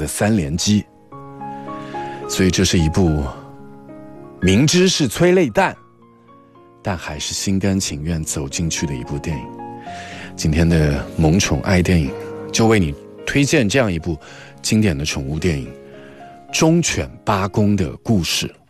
的3连击。所以这是一部明知是催泪弹，但还是心甘情愿走进去的一部电影。今天的萌宠爱电影就为你推荐这样一部经典的宠物电影《忠犬八公的故事》。